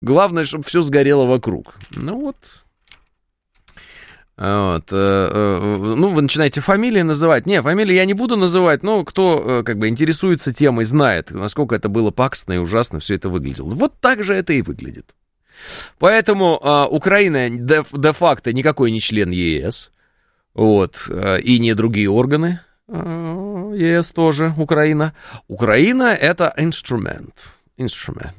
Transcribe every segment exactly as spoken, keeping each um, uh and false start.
Главное, чтобы все сгорело вокруг. Ну вот. Вот. Ну, вы начинаете фамилии называть. Не, фамилии я не буду называть, но кто как бы интересуется темой, знает, насколько это было пакостно и ужасно все это выглядело. Вот так же это и выглядит. Поэтому а, Украина де, де-факто никакой не член ЕС, вот, и не другие органы а, ЕС тоже, Украина. Украина — это инструмент, инструмент.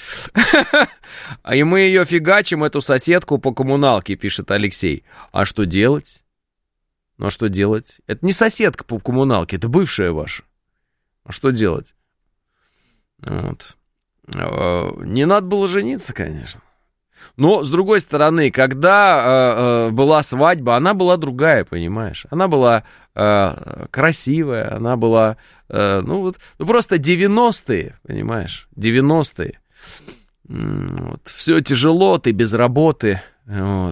И мы ее фигачим, эту соседку, по коммуналке, пишет Алексей. А что делать? Ну, а что делать? Это не соседка по коммуналке, это бывшая ваша. А что делать? Вот. Не надо было жениться, конечно. Но, с другой стороны, когда э, э, была свадьба, она была другая, понимаешь? Она была э, красивая, она была, э, ну, вот, ну, просто девяностые, понимаешь? девяностые. Вот. Все тяжело, ты без работы, вот.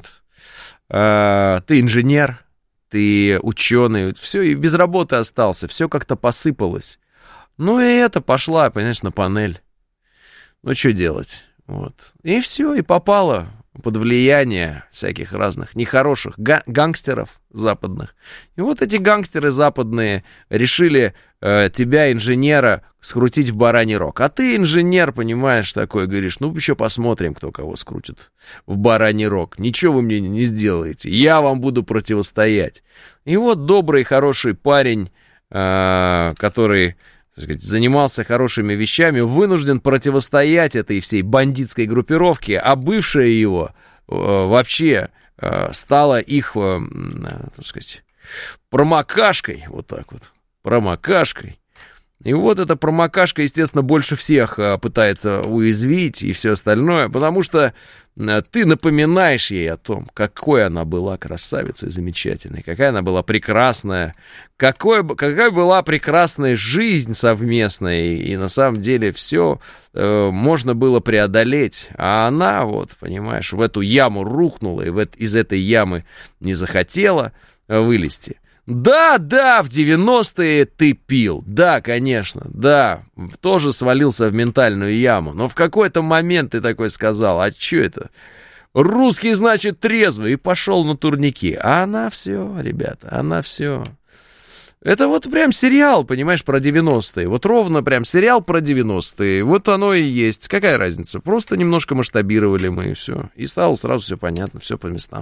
э, ты инженер, ты ученый, все, и без работы остался, все как-то посыпалось. Ну, и это пошла, понимаешь, на панель. Ну, что делать? Вот. И все, и попало под влияние всяких разных нехороших га- гангстеров западных. И вот эти гангстеры западные решили э, тебя, инженера, скрутить в бараний рог. А ты, инженер, понимаешь, такой, говоришь, ну, еще посмотрим, кто кого скрутит в бараний рог. Ничего вы мне не сделаете, я вам буду противостоять. И вот добрый, хороший парень, э, который... занимался хорошими вещами, вынужден противостоять этой всей бандитской группировке, а бывшая его э, вообще э, стала их, э, так сказать, промокашкой, вот так вот, промокашкой. И вот эта промокашка, естественно, больше всех э, пытается уязвить и все остальное, потому что э, ты напоминаешь ей о том, какой она была красавицей замечательной, какая она была прекрасная, какой, какая была прекрасная жизнь совместная, и, и на самом деле все э, можно было преодолеть, а она, вот, понимаешь, в эту яму рухнула и в, из этой ямы не захотела вылезти. Да, да, в девяностые ты пил, да, конечно, да, тоже свалился в ментальную яму, но в какой-то момент ты такой сказал, а что это? Русский, значит, трезвый, и пошел на турники, а она все, ребята, она все. Это вот прям сериал, понимаешь, про девяностые, вот ровно прям сериал про девяностые, вот оно и есть, какая разница, просто немножко масштабировали мы и все, и стало сразу все понятно, все по местам.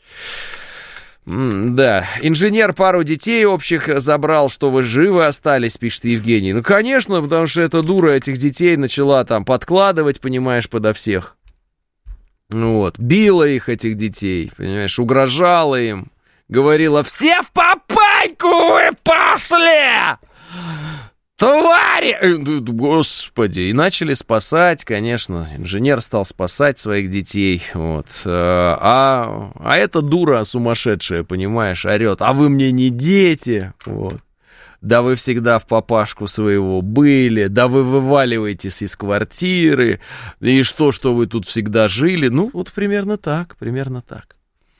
Да, инженер пару детей общих забрал, что вы живы остались, пишет Евгений. Ну, конечно, потому что эта дура этих детей начала там подкладывать, понимаешь, подо всех. Вот, била их, этих детей, понимаешь, угрожала им, говорила, все в папаньку вы пошли! Твари! Господи, и начали спасать, конечно, инженер стал спасать своих детей, вот, а, а эта дура сумасшедшая, понимаешь, орет, а вы мне не дети, вот, да вы всегда в папашку своего были, да вы вываливаетесь из квартиры, и что, что вы тут всегда жили, ну, вот примерно так, примерно так.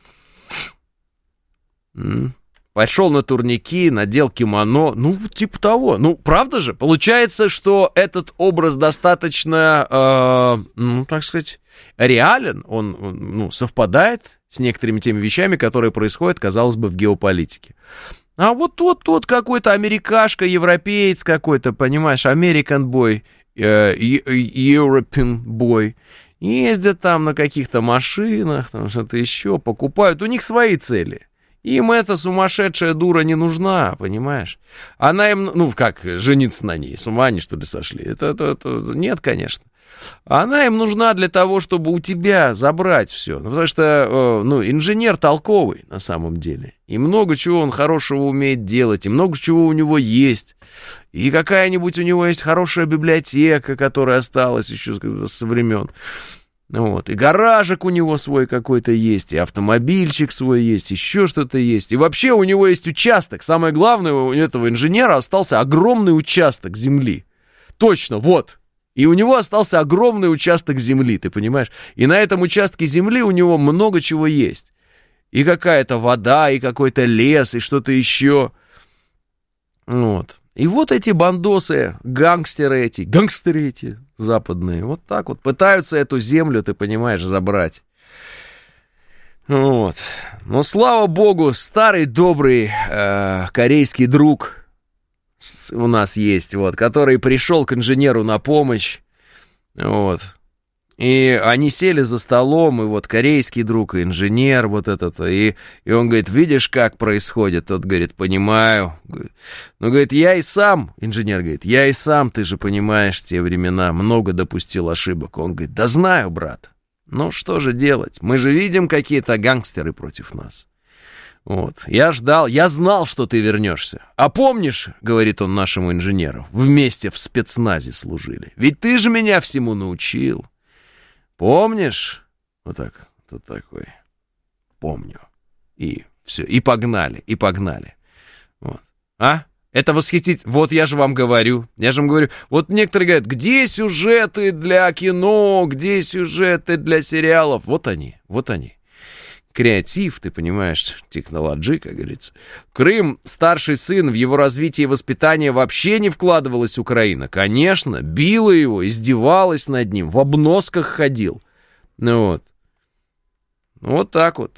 М-м. Пошел на турники, надел кимоно, ну, типа того. Ну, правда же? Получается, что этот образ достаточно, э, ну, так сказать, реален, он, он ну, совпадает с некоторыми теми вещами, которые происходят, казалось бы, в геополитике. А вот тот, тот какой-то америкашка, европеец какой-то, понимаешь, American boy, э, European boy, ездят там на каких-то машинах, там что-то еще, покупают, у них свои цели. Им эта сумасшедшая дура не нужна, понимаешь? Она им, ну, как, жениться на ней, с ума они, что ли, сошли? Это, это, это, нет, конечно. Она им нужна для того, чтобы у тебя забрать все. Ну, потому что, ну, инженер толковый, на самом деле. И много чего он хорошего умеет делать, и много чего у него есть. И какая-нибудь у него есть хорошая библиотека, которая осталась еще со времен. Вот, и гаражик у него свой какой-то есть, и автомобильчик свой есть, еще что-то есть. И вообще у него есть участок. Самое главное, у этого инженера остался огромный участок земли. Точно, вот. И у него остался огромный участок земли, ты понимаешь? И на этом участке земли у него много чего есть. И какая-то вода, и какой-то лес, и что-то еще. Вот. И вот эти бандосы, гангстеры эти, гангстеры эти западные, вот так вот пытаются эту землю, ты понимаешь, забрать. Вот. Но, слава богу, старый добрый э, корейский друг у нас есть, вот, который пришел к инженеру на помощь, вот. И они сели за столом, и вот корейский друг, и инженер вот этот, и, и он говорит, видишь, как происходит? Тот говорит, понимаю. Ну, говорит, я и сам, инженер говорит, я и сам, ты же понимаешь, в те времена много допустил ошибок. Он говорит, да знаю, брат. Ну, что же делать? Мы же видим какие-то гангстеры против нас. Вот, я ждал, я знал, что ты вернешься. А помнишь, говорит он нашему инженеру, вместе в спецназе служили. Ведь ты же меня всему научил. Помнишь? Вот так, тут такой. Помню. И все, и погнали, и погнали. Вот. А? Это восхитить. Вот я же вам говорю. Я же вам говорю. Вот некоторые говорят, где сюжеты для кино, где сюжеты для сериалов? Вот они, вот они. Креатив, ты понимаешь, технологии, как говорится. Крым, старший сын, в его развитие и воспитание вообще не вкладывалась Украина. Конечно, била его, издевалась над ним, в обносках ходил. Ну вот. Вот так вот.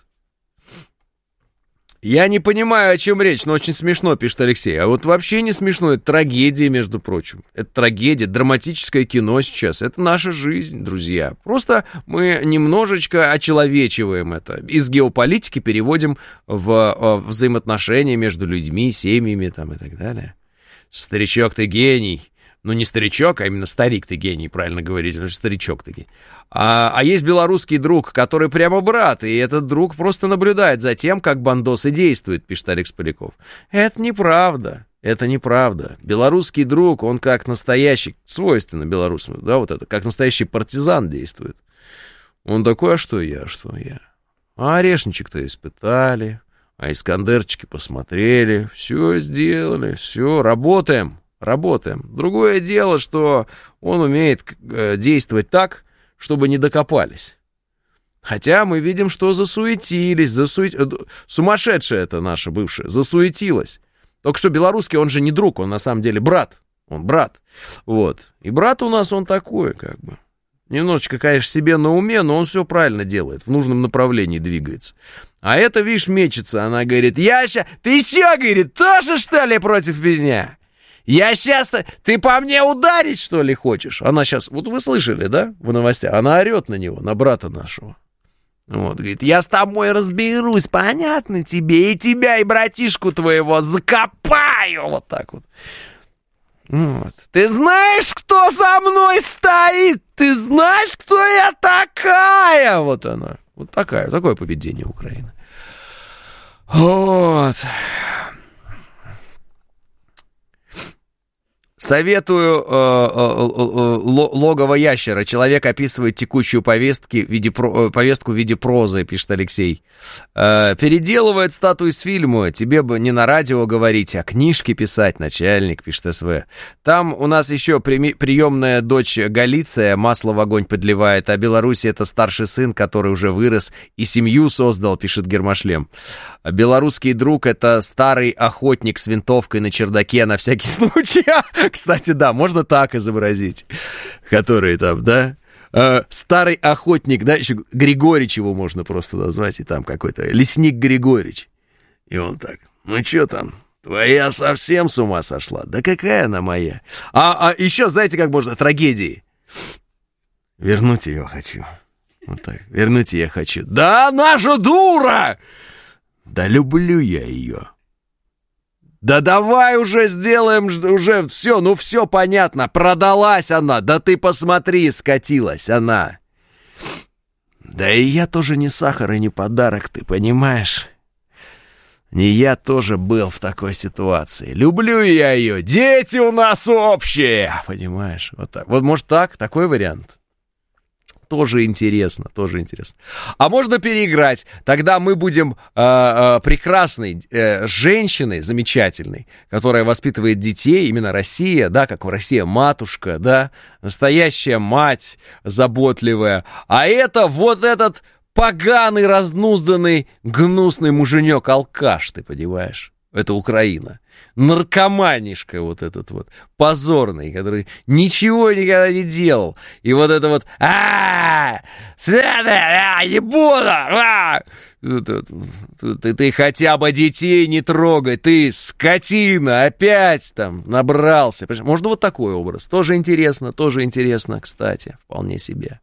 Я не понимаю, о чем речь, но очень смешно, пишет Алексей. А вот вообще не смешно, это трагедия, между прочим. Это трагедия, драматическое кино сейчас. Это наша жизнь, друзья. Просто мы немножечко очеловечиваем это. Из геополитики переводим в, в взаимоотношения между людьми, семьями там, и так далее. Старичок, ты гений. Ну, не старичок, а именно старик ты гений, правильно говорить, потому что старичок ты гений. А, а есть белорусский друг, который прямо брат, и этот друг просто наблюдает за тем, как бандосы действуют, пишет Алекс Поляков. Это неправда, это неправда. Белорусский друг, он как настоящий, свойственно белорусам, да, вот это, как настоящий партизан действует. Он такой, а что я, а что я? А орешничек-то испытали, а искандерчики посмотрели, все сделали, все, работаем. Работаем. Другое дело, что он умеет действовать так, чтобы не докопались. Хотя мы видим, что засуетились, засует... сумасшедшая это наша бывшая, засуетилась. Только что белорусский, он же не друг, он на самом деле брат. Он брат. Вот. И брат у нас он такой, как бы. Немножечко, конечно, себе на уме, но он все правильно делает, в нужном направлении двигается. А это, видишь, мечется. Она говорит, Яша, ты что, говорит, тоже, что ли, против меня? Я сейчас... Ты по мне ударить, что ли, хочешь? Она сейчас... Вот вы слышали, да, в новостях? Она орет на него, на брата нашего. Вот, говорит, я с тобой разберусь, понятно тебе? И тебя, и братишку твоего закопаю. Вот так вот. Вот. Ты знаешь, кто за мной стоит? Ты знаешь, кто я такая? Вот она. Вот такая, такое поведение Украины. Вот... Советую э, э, э, логово ящера. Человек описывает текущую повестки в виде про, повестку в виде прозы, пишет Алексей. Э, переделывает статую из фильма. Тебе бы не на радио говорить, а книжки писать, начальник, пишет СВ. Там у нас еще при, приемная дочь Галиция масло в огонь подливает, а Беларусь это старший сын, который уже вырос и семью создал, пишет Гермошлем. А белорусский друг это старый охотник с винтовкой на чердаке на всякий случай. Кстати, да, можно так изобразить, который там, да, э, старый охотник, да, еще Григорич его можно просто назвать, и там какой-то лесник Григорич, и он так, ну что там, твоя совсем с ума сошла, да какая она моя, а, а еще, знаете, как можно, трагедии, вернуть ее хочу, вот так, вернуть ее хочу, да она же дура, да люблю я ее. Да давай уже сделаем, уже все, ну все понятно, продалась она, да ты посмотри, скатилась она. Да и я тоже не сахар и не подарок, ты понимаешь? Не я тоже был в такой ситуации. Люблю я ее, дети у нас общие, понимаешь? Вот так. Вот может так, такой вариант. Тоже интересно, тоже интересно. А можно переиграть. Тогда мы будем э, э, прекрасной э, женщиной, замечательной, которая воспитывает детей, именно Россия, да, как в Россия матушка, да, настоящая мать заботливая. А это вот этот поганый, разнузданный, гнусный муженек-алкаш, ты понимаешь? Это Украина. наркоманишка вот этот вот, позорный, который ничего никогда не делал. И вот это вот, а не буду, ты, ты хотя бы детей не трогай, ты скотина, опять там набрался. Можно вот такой образ, тоже интересно, тоже интересно, кстати, вполне себе.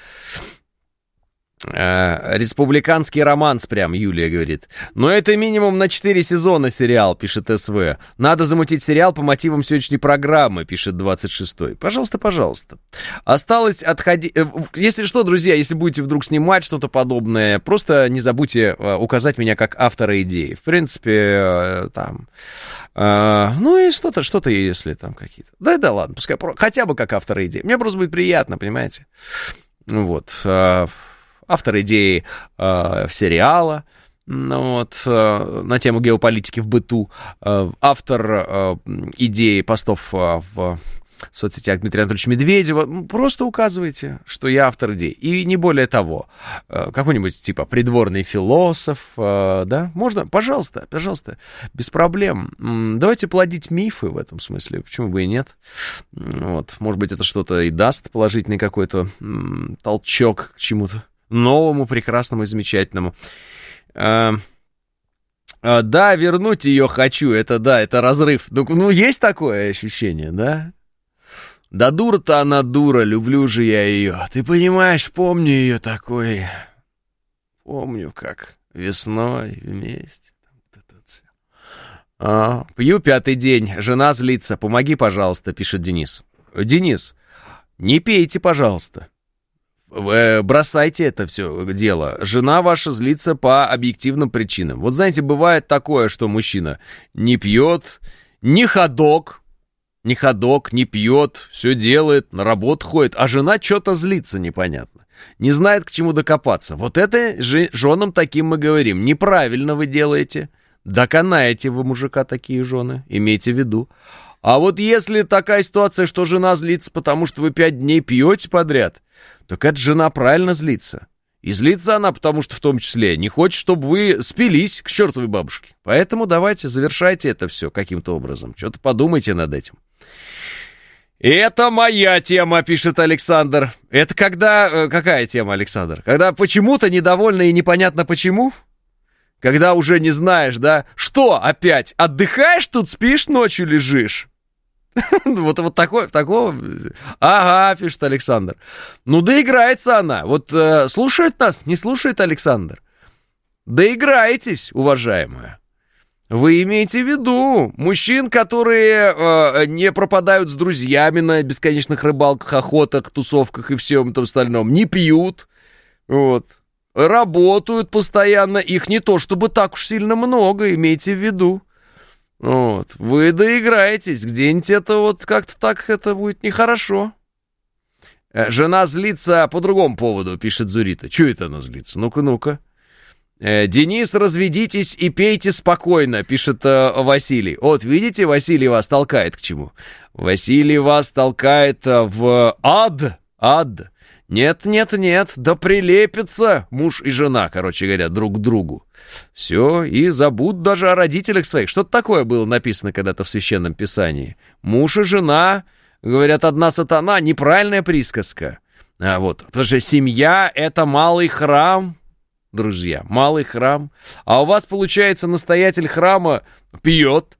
Республиканский романс прям, Юлия говорит. Но это минимум на четыре сезона сериал, пишет СВ. Надо замутить сериал по мотивам сегодняшней программы, пишет двадцать шестой. Пожалуйста, пожалуйста. Осталось отходить... Если что, друзья, если будете вдруг снимать что-то подобное, просто не забудьте указать меня как автора идеи. В принципе, там... Ну и что-то, что-то, если там какие-то... Да, да, ладно, пускай хотя бы как автора идеи. Мне просто будет приятно, понимаете? Вот... Автор идеи э, сериала, ну, вот, э, на тему геополитики в быту, э, автор э, идеи постов э, в соцсетях Дмитрия Анатольевича Медведева. Ну, просто указывайте, что я автор идеи. И не более того. Э, какой-нибудь типа придворный философ, э, да, можно, пожалуйста, пожалуйста, без проблем. М-м, давайте плодить мифы в этом смысле, почему бы и нет. Вот, может быть, это что-то и даст положительный какой-то м- толчок к чему-то новому, прекрасному и замечательному. А, а, да, вернуть ее хочу, это да, это разрыв. Ну, ну, есть такое ощущение, да? Да дура-то она дура, люблю же я ее. Ты понимаешь, помню ее такой. Помню, как весной вместе. А, пью пятый день, жена злится, помоги, пожалуйста, пишет Денис. Денис, не пейте, пожалуйста. Бросайте это все дело. Жена ваша злится по объективным причинам. Вот знаете, бывает такое, что мужчина не пьет, не ходок, не ходок, не пьет, все делает, на работу ходит, а жена что-то злится непонятно. Не знает, к чему докопаться. Вот это же женам таким мы говорим. Неправильно вы делаете. Доконаете вы мужика такие жены, имейте в виду. А вот если такая ситуация, что жена злится, потому что вы пять дней пьете подряд, так эта жена правильно злится. И злится она, потому что в том числе не хочет, чтобы вы спились к чертовой бабушке. Поэтому давайте завершайте это все каким-то образом. Что-то подумайте над этим. Это моя тема, пишет Александр. Это когда... Какая тема, Александр? Когда почему-то недовольна и непонятно почему? Когда уже не знаешь, да? Что опять? Отдыхаешь тут, спишь, ночью лежишь? Вот, вот такое, такого... Ага, пишет Александр. Ну, доиграется она. Вот э, слушает нас, не слушает Александр? Доиграетесь, уважаемая. Вы имеете в виду мужчин, которые э, не пропадают с друзьями на бесконечных рыбалках, охотах, тусовках и всем этом остальном, не пьют, вот, работают постоянно, их не то чтобы так уж сильно много, имейте в виду. Вот, вы доиграетесь, где-нибудь это вот как-то так это будет нехорошо. Жена злится по другому поводу, пишет Зурита. Чего это она злится? Ну-ка, ну-ка. Денис, разведитесь и пейте спокойно, пишет э, Василий. Вот, видите, Василий вас толкает к чему? Василий вас толкает в ад, ад. Нет, нет, нет, да прилепятся муж и жена, короче говоря, друг к другу. Все, и забудут даже о родителях своих. Что-то такое было написано когда-то в Священном Писании. Муж и жена, говорят, одна сатана, неправильная присказка. А вот, потому что семья — это малый храм, друзья, малый храм. А у вас, получается, настоятель храма пьет.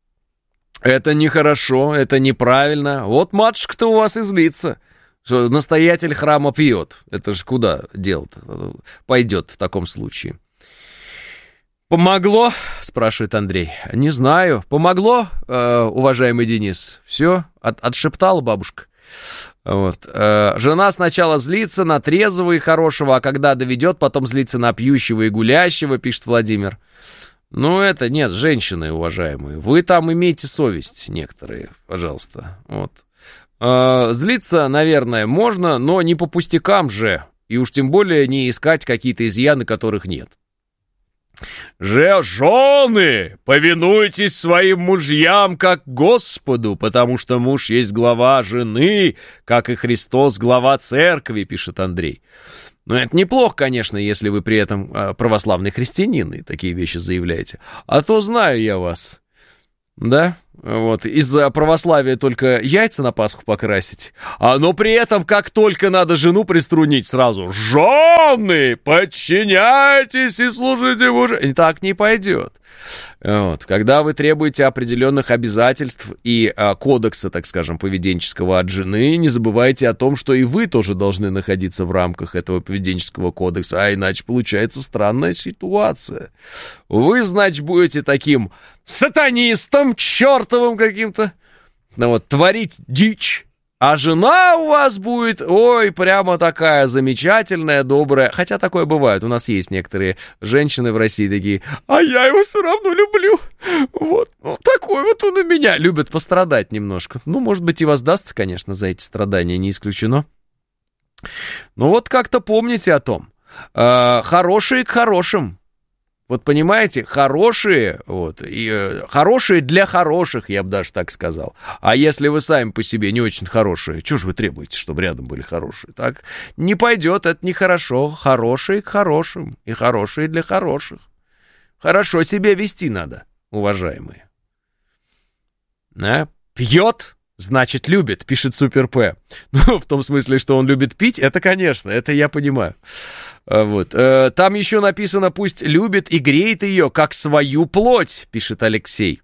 Это нехорошо, это неправильно. Вот матушка-то у вас и злится, что настоятель храма пьет. Это же куда дело-то пойдет в таком случае? Помогло? Спрашивает Андрей. Не знаю. Помогло, э, уважаемый Денис? Все? От, отшептала бабушка. Вот. Э, жена сначала злится на трезвого и хорошего, а когда доведет, потом злится на пьющего и гулящего, пишет Владимир. Ну, это нет, женщины, уважаемые. Вы там имейте совесть некоторые, пожалуйста. Вот. Э, злиться, наверное, можно, но не по пустякам же. И уж тем более не искать какие-то изъяны, которых нет. Же, жены, повинуйтесь своим мужьям как Господу, потому что муж есть глава жены, как и Христос глава церкви, пишет Андрей. Но это неплохо, конечно, если вы при этом православный христианин и такие вещи заявляете. А то знаю я вас. Да? Вот, из-за православия только яйца на Пасху покрасить, а, но при этом, как только надо жену приструнить, сразу «Жены, подчиняйтесь и служите мужу». И так не пойдет. Вот. Когда вы требуете определенных обязательств и а, кодекса, так скажем, поведенческого от жены, не забывайте о том, что и вы тоже должны находиться в рамках этого поведенческого кодекса, а иначе получается странная ситуация. Вы, значит, будете таким сатанистом, чертовым каким-то, ну, вот, творить дичь. А жена у вас будет, ой, прямо такая замечательная, добрая. Хотя такое бывает. У нас есть некоторые женщины в России такие, а я его все равно люблю. Вот, ну, такой вот он у меня. Любят пострадать немножко. Ну, может быть, и воздастся, конечно, за эти страдания, не исключено. Ну, вот как-то помните о том. Э, хорошие к хорошим. Вот понимаете, хорошие, вот, и, э, хорошие для хороших, я бы даже так сказал. А если вы сами по себе не очень хорошие, что же вы требуете, чтобы рядом были хорошие? Так не пойдет, это нехорошо. Хорошие к хорошим и хорошие для хороших. Хорошо себя вести надо, уважаемые. А? Пьет, значит, любит, пишет Супер П. Ну, в том смысле, что он любит пить, это, конечно, это я понимаю. Вот. Там еще написано, пусть любит и греет ее, как свою плоть, пишет Алексей.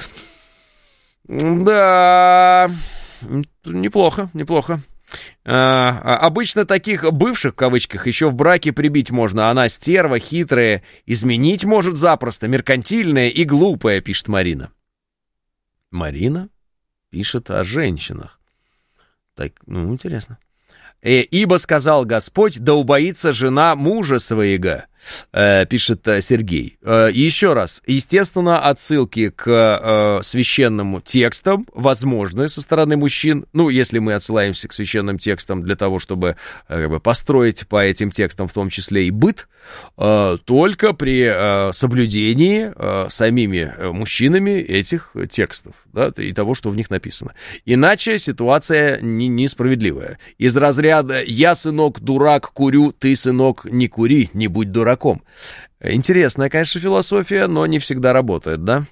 Да, неплохо, неплохо. А, обычно таких бывших, в кавычках, еще в браке прибить можно. Она стерва, хитрая, изменить может запросто, меркантильная и глупая, пишет Марина. Марина пишет о женщинах. Так, ну, интересно. «Ибо сказал Господь, да убоится жена мужа своего», э, пишет э, Сергей. Э, еще раз, естественно, отсылки к э, священным текстам возможны со стороны мужчин. Ну, если мы отсылаемся к священным текстам для того, чтобы э, как бы построить по этим текстам в том числе и быт, э, только при э, соблюдении э, самими мужчинами этих текстов, да, и того, что в них написано. Иначе ситуация не, несправедливая. Из разряда «я, сынок, дурак, курю, ты, сынок, не кури, не будь дураком». Интересная, конечно, философия, но не всегда работает, да?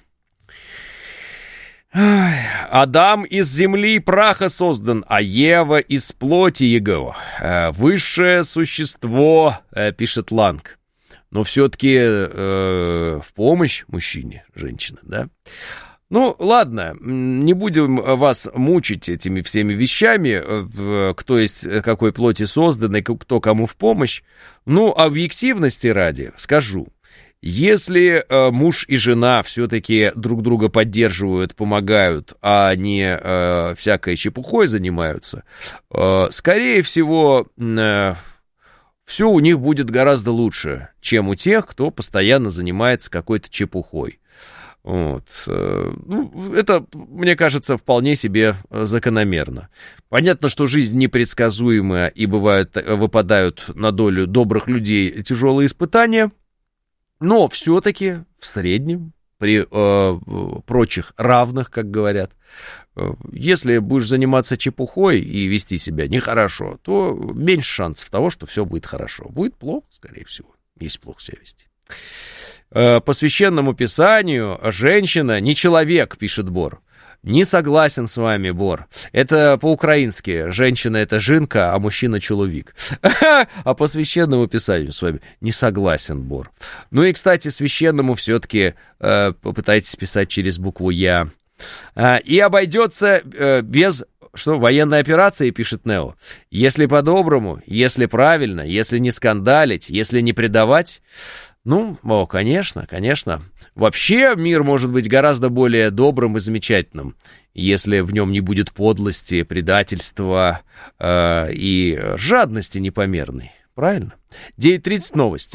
Адам из земли и праха создан, а Ева из плоти его. Высшее существо, пишет Ланг. Но все-таки э, в помощь мужчине женщина, да? Ну, ладно, не будем вас мучить этими всеми вещами, кто из какой плоти создан и кто кому в помощь. Ну, объективности ради скажу. Если э, муж и жена все-таки друг друга поддерживают, помогают, а не э, всякой чепухой занимаются, э, скорее всего, э, все у них будет гораздо лучше, чем у тех, кто постоянно занимается какой-то чепухой. Вот. Ну, это, мне кажется, вполне себе закономерно. Понятно, что жизнь непредсказуемая, и бывают, выпадают на долю добрых людей тяжелые испытания, но все-таки в среднем, при э, прочих равных, как говорят, э, если будешь заниматься чепухой и вести себя нехорошо, то меньше шансов того, что все будет хорошо. Будет плохо, скорее всего, если плохо себя вести. По священному писанию женщина не человек, пишет Бор. Не согласен с вами, Бор. Это по-украински. Женщина — это жинка, а мужчина — чоловик. А по священному писанию с вами не согласен, Бор. Ну и, кстати, священному все-таки э, попытайтесь писать через букву «Я». А, и обойдется э, без... Что, военной операции, пишет Нео. Если по-доброму, если правильно, если не скандалить, если не предавать... Ну, о, конечно, конечно. Вообще мир может быть гораздо более добрым и замечательным, если в нем не будет подлости, предательства э, и жадности непомерной. Правильно? девять тридцать новости.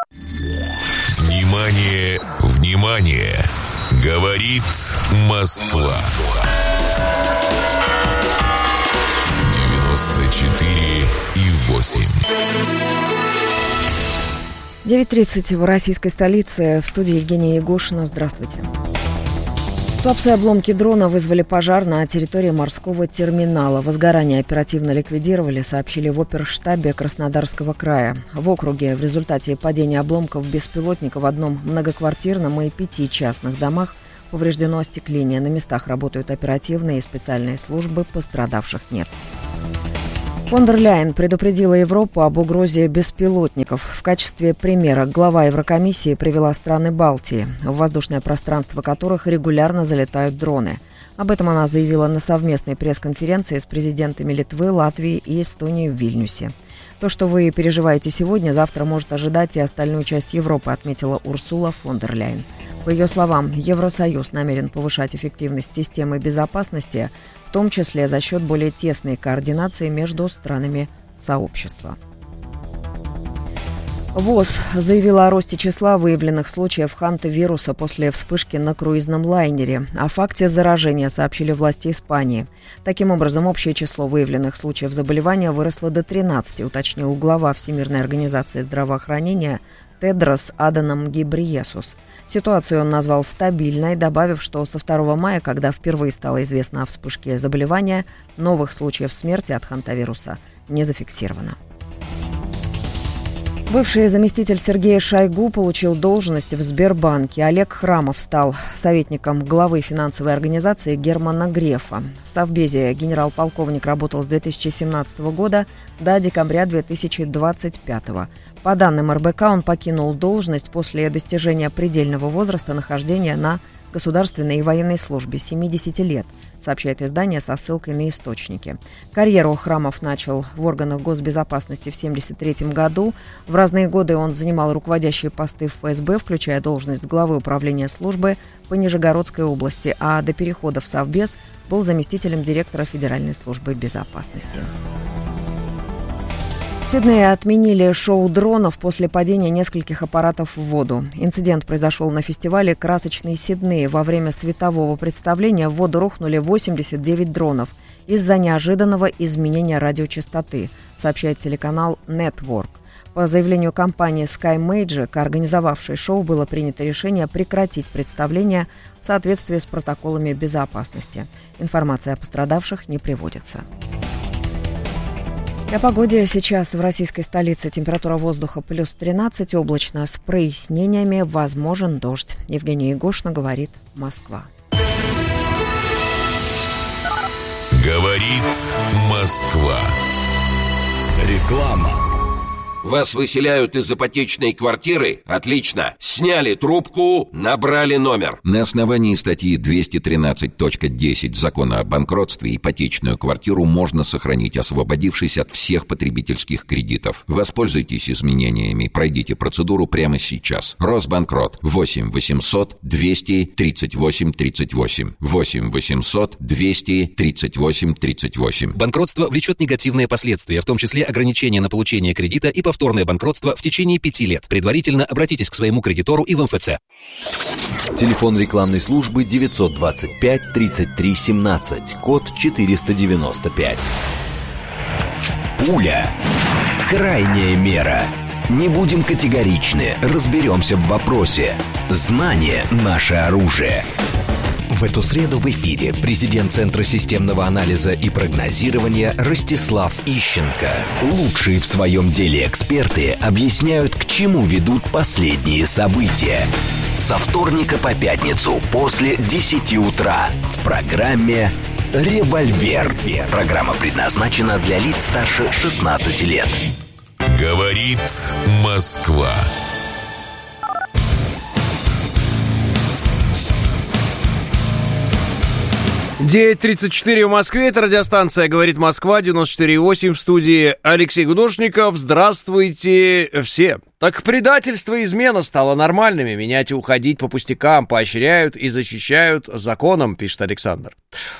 Внимание, внимание! Говорит Москва. девяносто четыре и восемь. девять тридцать в российской столице. В студии Евгения Егошина. Здравствуйте. Слабые обломки дрона вызвали пожар на территории морского терминала. Возгорание оперативно ликвидировали, сообщили в оперштабе Краснодарского края. В округе в результате падения обломков беспилотника в одном многоквартирном и пяти частных домах Повреждено остекление. На местах работают оперативные и специальные службы, пострадавших нет. Фон дер Ляйен предупредила Европу об угрозе беспилотников. В качестве примера глава Еврокомиссии привела страны Балтии, в воздушное пространство которых регулярно залетают дроны. Об этом она заявила на совместной пресс-конференции с президентами Литвы, Латвии и Эстонии в Вильнюсе. То, что вы переживаете сегодня, завтра может ожидать и остальную часть Европы, отметила Урсула фон дер Ляйен. По ее словам, Евросоюз намерен повышать эффективность системы безопасности, в том числе за счет более тесной координации между странами сообщества. ВОЗ заявила о росте числа выявленных случаев хантавируса после вспышки на круизном лайнере. О факте заражения сообщили власти Испании. Таким образом, общее число выявленных случаев заболевания выросло до тринадцати, уточнил глава Всемирной организации здравоохранения Тедрос Аданом Гебрейесус. Ситуацию он назвал стабильной, добавив, что со второго мая, когда впервые стало известно о вспышке заболевания, новых случаев смерти от хантавируса не зафиксировано. Бывший заместитель Сергея Шойгу получил должность в Сбербанке. Олег Храмов стал советником главы финансовой организации Германа Грефа. В Совбезе генерал-полковник работал с две тысячи семнадцатого года до декабря две тысячи двадцать пятого. По данным эр бэ ка, он покинул должность после достижения предельного возраста нахождения на государственной и военной службе семидесяти лет, сообщает издание со ссылкой на источники. Карьеру Храмов начал в органах госбезопасности в семьдесят третьем году. В разные годы он занимал руководящие посты в эф эс бэ, включая должность главы управления службы по Нижегородской области, а до перехода в Совбез был заместителем директора Федеральной службы безопасности. В Сиднее отменили шоу дронов после падения нескольких аппаратов в воду. Инцидент произошел на фестивале «Красочный Сидней». Во время светового представления в воду рухнули восемьдесят девять дронов из-за неожиданного изменения радиочастоты, сообщает телеканал Network. По заявлению компании Sky Magic, организовавшей шоу, было принято решение прекратить представление в соответствии с протоколами безопасности. Информация о пострадавших не приводится. О погоде. Сейчас в российской столице температура воздуха плюс тринадцать, облачно с прояснениями, возможен дождь. Евгения Егошина, говорит Москва. Говорит Москва. Реклама. Вас выселяют из ипотечной квартиры? Отлично. Сняли трубку, набрали номер. На основании статьи двести тринадцать точка десять Закона о банкротстве ипотечную квартиру можно сохранить, освободившись от всех потребительских кредитов. Воспользуйтесь изменениями, пройдите процедуру прямо сейчас. Росбанкрот. восемь восемьсот двести тридцать восемь тридцать восемь. восемь восемьсот двести тридцать восемь тридцать восемь. Банкротство влечет негативные последствия, в том числе ограничения на получение кредита и повторное банкротство в течение пяти лет. Предварительно обратитесь к своему кредитору и в эм эф цэ. Телефон рекламной службы девятьсот двадцать пять тридцать три семнадцать, код четыреста девяносто пять. Пуля. Крайняя мера. Не будем категоричны, разберемся в вопросе. Знание – наше оружие. В эту среду в эфире президент Центра системного анализа и прогнозирования Ростислав Ищенко. Лучшие в своем деле эксперты объясняют, к чему ведут последние события. Со вторника по пятницу после десяти утра в программе «Револьвер». Программа предназначена для лиц старше шестнадцати лет. Говорит Москва. девять тридцать четыре в Москве, это радиостанция «Говорит Москва», девяносто четыре и восемь, в студии Алексей Гудошников. Здравствуйте все. Так предательство и измена стало нормальными, менять и уходить по пустякам поощряют и защищают законом, пишет Александр.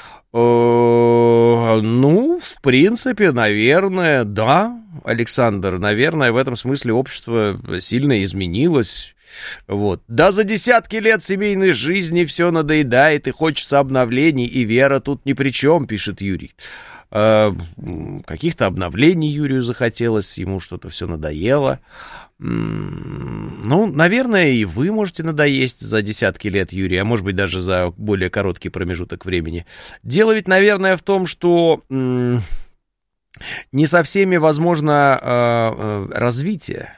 Ну, в принципе, наверное, да, Александр, наверное, в этом смысле общество сильно изменилось. Вот. Да за десятки лет семейной жизни все надоедает и хочется обновлений, и вера тут ни при чем, пишет Юрий. Э, каких-то обновлений Юрию захотелось, ему что-то все надоело. Ну, наверное, и вы можете надоесть за десятки лет, Юрий, а может быть даже за более короткий промежуток времени. Дело ведь, наверное, в том, что м- не со всеми возможно э, э, развитие.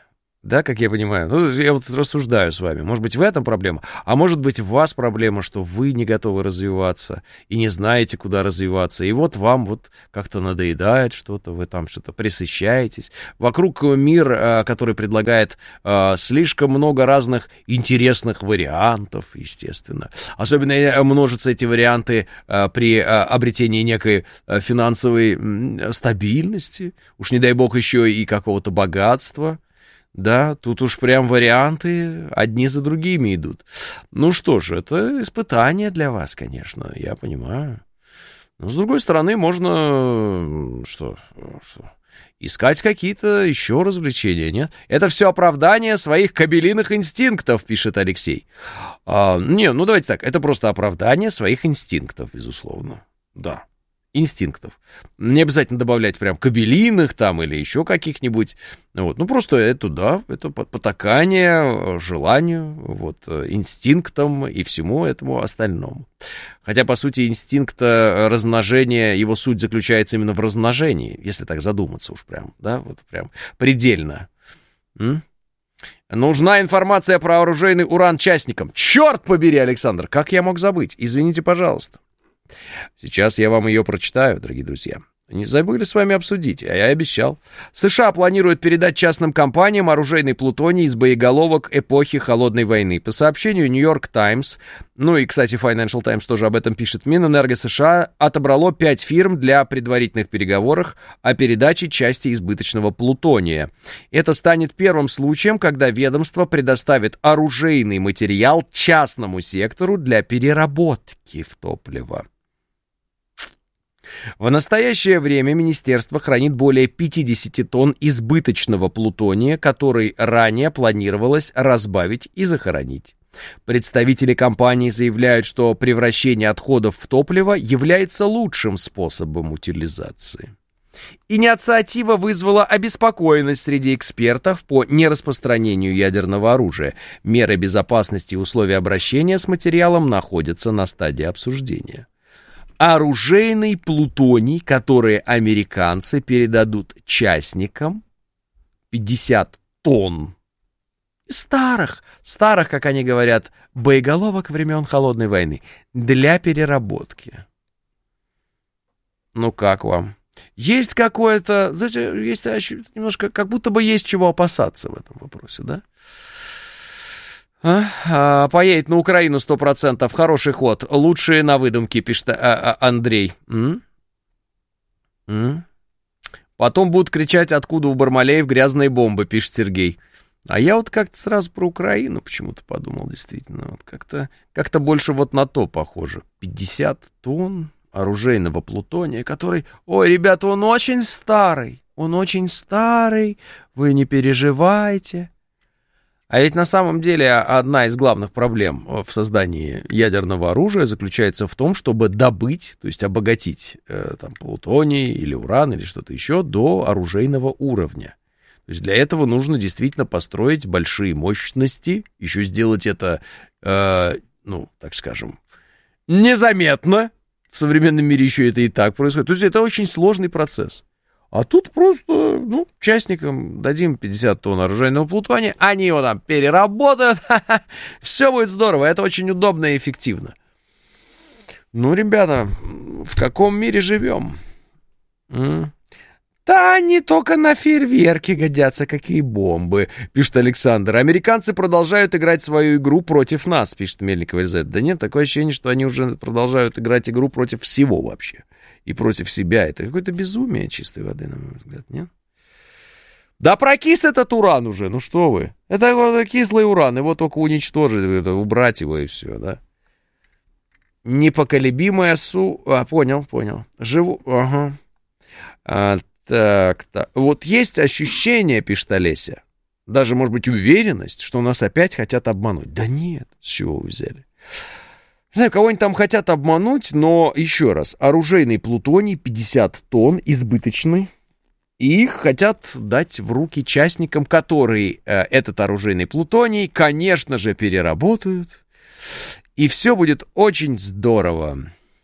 Да, как я понимаю. Ну, я вот рассуждаю с вами. Может быть, в этом проблема, а может быть, в вас проблема, что вы не готовы развиваться и не знаете, куда развиваться. И вот вам вот как-то надоедает что-то, вы там что-то пресыщаетесь. Вокруг мир, который предлагает слишком много разных интересных вариантов, естественно. Особенно множатся эти варианты при обретении некой финансовой стабильности. Уж не дай бог еще и какого-то богатства. Да, тут уж прям варианты одни за другими идут. Ну что ж, это испытание для вас, конечно, я понимаю. Но с другой стороны, можно что, что, искать какие-то еще развлечения, нет? Это все оправдание своих кобелиных инстинктов, пишет Алексей. А, не, ну давайте так, это просто оправдание своих инстинктов, безусловно, да. Инстинктов. Не обязательно добавлять прям кобелиных там или еще каких-нибудь. Вот. Ну, просто это, да, это потакание желанию, вот, инстинктам и всему этому остальному. Хотя, по сути, инстинкт размножения, его суть заключается именно в размножении, если так задуматься уж прям, да, вот прям предельно. М? Нужна информация про оружейный уран частникам. Черт побери, Александр, как я мог забыть? Извините, пожалуйста. Сейчас я вам ее прочитаю, дорогие друзья. Не забыли с вами обсудить, а я обещал. США планируют передать частным компаниям оружейный плутоний из боеголовок эпохи Холодной войны. По сообщению New York Times, ну и, кстати, Financial Times тоже об этом пишет, Минэнерго США отобрало пять фирм для предварительных переговоров о передаче части избыточного плутония. Это станет первым случаем, когда ведомство предоставит оружейный материал частному сектору для переработки в топливо. В настоящее время министерство хранит более пятьдесят тонн избыточного плутония, который ранее планировалось разбавить и захоронить. Представители компании заявляют, что превращение отходов в топливо является лучшим способом утилизации. Инициатива вызвала обеспокоенность среди экспертов по нераспространению ядерного оружия. Меры безопасности и условия обращения с материалом находятся на стадии обсуждения. Оружейный плутоний, который американцы передадут частникам, пятьдесят тонн старых, старых, как они говорят, боеголовок времен Холодной войны для переработки. Ну как вам? Есть какое-то, знаете, есть немножко, как будто бы есть чего опасаться в этом вопросе, да? А? А, поедет на Украину сто процентов. Хороший ход. Лучшие на выдумке, пишет а, а, Андрей. М? М? Потом будут кричать, откуда у Бармалеев грязные бомбы, пишет Сергей. А я вот как-то сразу про Украину почему-то подумал, действительно. Вот как-то, как-то больше вот на то похоже. пятьдесят тонн оружейного плутония, который... Ой, ребята, он очень старый. Он очень старый. Вы не переживайте. А ведь на самом деле одна из главных проблем в создании ядерного оружия заключается в том, чтобы добыть, то есть обогатить э, там, плутоний или уран или что-то еще до оружейного уровня. То есть для этого нужно действительно построить большие мощности, еще сделать это, э, ну, так скажем, незаметно. В современном мире еще это и так происходит. То есть это очень сложный процесс. А тут просто, ну, частникам дадим пятьдесят тонн оружейного плутония, они его там переработают, все будет здорово, это очень удобно и эффективно. Ну, ребята, в каком мире живем? М? Да, они только на фейерверки годятся, какие бомбы, пишет Александр. Американцы продолжают играть свою игру против нас, пишет Мельникова РЗ. Да нет, такое ощущение, что они уже продолжают играть игру против всего вообще. И против себя. Это какое-то безумие чистой воды, на мой взгляд, нет? Да прокис этот уран уже, ну что вы. Это вот кислый уран, его только уничтожить, это, убрать его и все, да? Непоколебимая су... А, понял, понял. Живу... Ага. А, так, так. Вот есть ощущение, пишет Олеся, даже, может быть, уверенность, что нас опять хотят обмануть. Да нет, с чего вы взяли? Не знаю, кого-нибудь там хотят обмануть, но, еще раз, оружейный плутоний пятьдесят тонн, избыточный, и их хотят дать в руки частникам, которые э, этот оружейный плутоний, конечно же, переработают, и все будет очень здорово.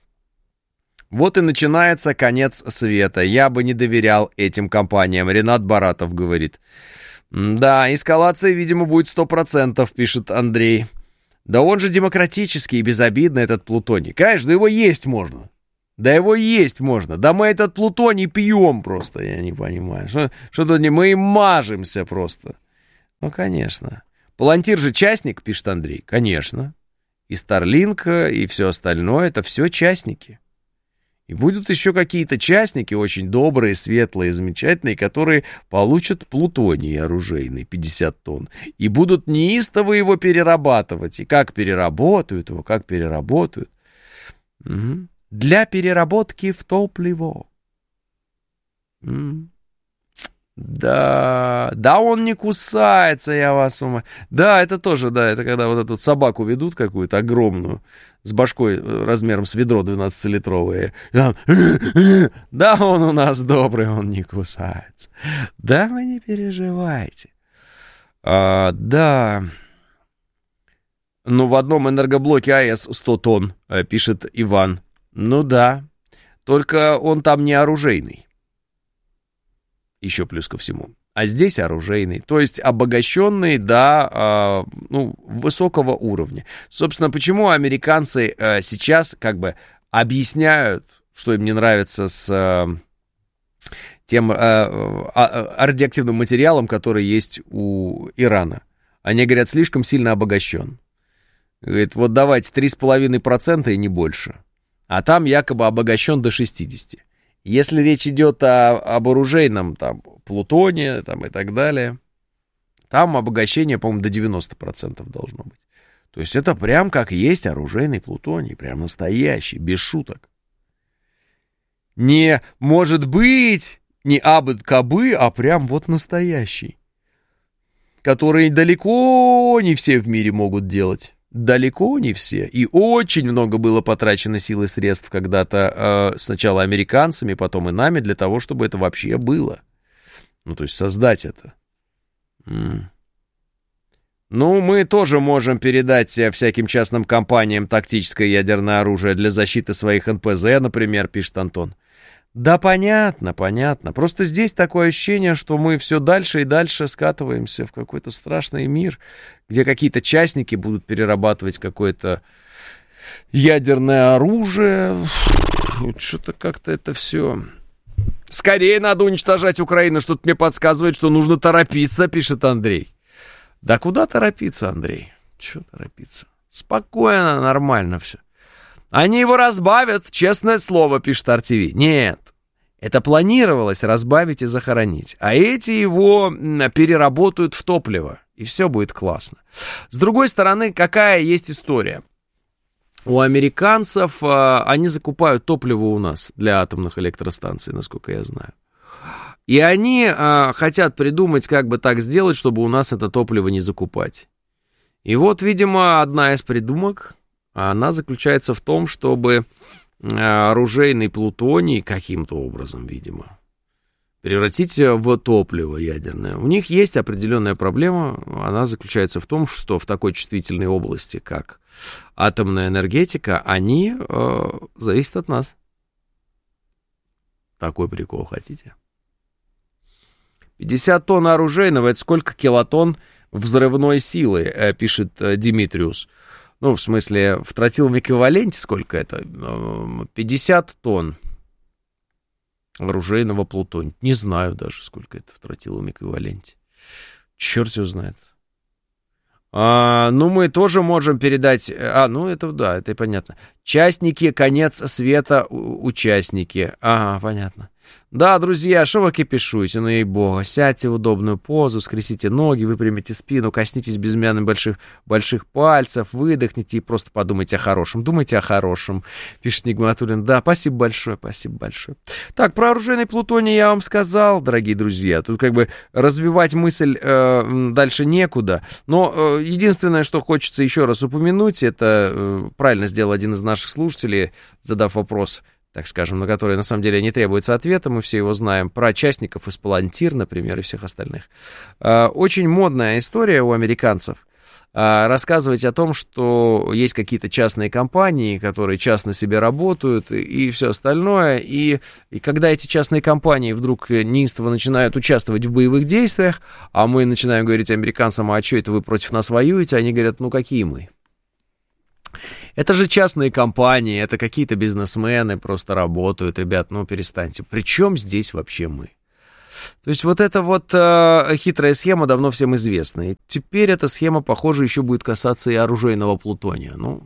Вот и начинается конец света. Я бы не доверял этим компаниям, Ренат Баратов говорит. Да, эскалация, видимо, будет сто процентов, пишет Андрей. Да он же демократический и безобидный, этот плутоний. Конечно, да его есть можно. Да его есть можно. Да мы этот плутоний пьем просто, я не понимаю. Что, что-то не... Мы им мажемся просто. Ну, конечно. Палантир же частник, пишет Андрей. Конечно. И Starlink, и все остальное, это все частники. И будут еще какие-то частники, очень добрые, светлые, замечательные, которые получат плутоний оружейный, пятьдесят тонн, и будут неистово его перерабатывать. И как переработают его, как переработают. Угу. Для переработки в топливо. Угу. Да, да он не кусается, я вас умоляю. Да, это тоже, да, это когда вот эту собаку ведут какую-то огромную, с башкой размером с ведро двенадцатилитровое. Да, он у нас добрый, он не кусается. Да, вы не переживайте. А, да. Ну, в одном энергоблоке АЭС сто тонн, пишет Иван. Ну да, только он там не оружейный. Еще плюс ко всему. А здесь оружейный, то есть обогащенный до э, ну, высокого уровня. Собственно, почему американцы э, сейчас как бы объясняют, что им не нравится с э, тем э, э, радиоактивным материалом, который есть у Ирана. Они говорят, слишком сильно обогащен. Говорит, вот давайте три с половиной процента и не больше. А там якобы обогащен до шестидесяти. Если речь идет о, об оружейном, там, плутоне, там, и так далее, там обогащение, по-моему, до девяноста процентов должно быть. То есть это прям как есть оружейный плутоний, прям настоящий, без шуток. Не может быть, не абы-кабы, а прям вот настоящий. Который далеко не все в мире могут делать. Далеко не все. И очень много было потрачено сил и средств когда-то э, сначала американцами, потом и нами, для того, чтобы это вообще было. Ну, то есть создать это. М. Ну, мы тоже можем передать всяким частным компаниям тактическое ядерное оружие для защиты своих эн пэ зэ, например, пишет Антон. Да, понятно, понятно. Просто здесь такое ощущение, что мы все дальше и дальше скатываемся в какой-то страшный мир, где какие-то частники будут перерабатывать какое-то ядерное оружие. Что-то как-то это все... Скорее надо уничтожать Украину, что-то мне подсказывает, что нужно торопиться, пишет Андрей. Да куда торопиться, Андрей? Чего торопиться? Спокойно, нормально все. Они его разбавят, честное слово, пишет ар ти ви. Нет, это планировалось разбавить и захоронить. А эти его переработают в топливо, и все будет классно. С другой стороны, какая есть история? У американцев, они закупают топливо у нас для атомных электростанций, насколько я знаю. И они хотят придумать, как бы так сделать, чтобы у нас это топливо не закупать. И вот, видимо, одна из придумок... Она заключается в том, чтобы оружейный плутоний каким-то образом, видимо, превратить в топливо ядерное. У них есть определенная проблема. Она заключается в том, что в такой чувствительной области, как атомная энергетика, они э, зависят от нас. Такой прикол хотите? пятьдесят тонн оружейного — это сколько килотонн взрывной силы, э, пишет э, Димитриус. Ну, в смысле, в тротиловом эквиваленте сколько это? пятьдесят тонн оружейного плутония. Не знаю даже, сколько это в тротиловом эквиваленте. Черт его знает. А, ну, мы тоже можем передать... А, ну, это, да, это и понятно. Частники, конец света, участники. Ага, понятно. Да, друзья, что вы кипишуете, ну ей-богу, сядьте в удобную позу, скрестите ноги, выпрямите спину, коснитесь безымянных больших, больших пальцев, выдохните и просто подумайте о хорошем. Думайте о хорошем, пишет Нигматуллин. Да, спасибо большое, спасибо большое. Так, про оружейный плутоний я вам сказал, дорогие друзья. Тут как бы развивать мысль э, дальше некуда. Но э, единственное, что хочется еще раз упомянуть, это э, правильно сделал один из наших слушателей, задав вопрос, так скажем, на которые на самом деле не требуется ответа, мы все его знаем, про частников из Палантир, например, и всех остальных. Очень модная история у американцев. рассказывать о том, что есть какие-то частные компании, которые частно себе работают и, и все остальное. И, и когда эти частные компании вдруг неистово начинают участвовать в боевых действиях, а мы начинаем говорить американцам, а что это вы против нас воюете, они говорят, ну какие мы? Это же частные компании, это какие-то бизнесмены просто работают, ребят, ну перестаньте. При чем здесь вообще мы? То есть вот эта вот э, хитрая схема давно всем известна. И теперь эта схема, похоже, еще будет касаться и оружейного плутония. Ну,